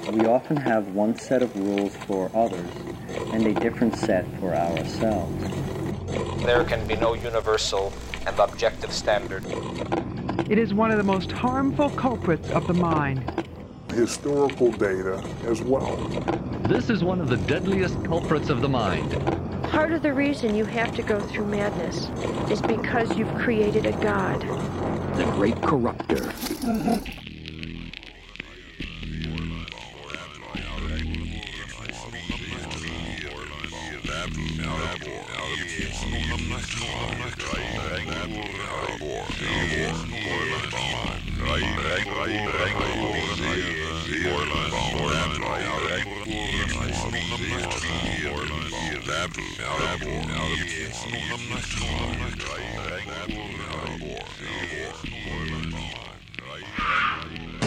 we often have one set of rules for others and a different set for ourselves. There can be no universal and objective standard. It is one of the most harmful culprits of the mind. Historical data as well. This is one of the deadliest culprits of the mind. Part of the reason you have to go through madness is because you've created a god. The great corrupter.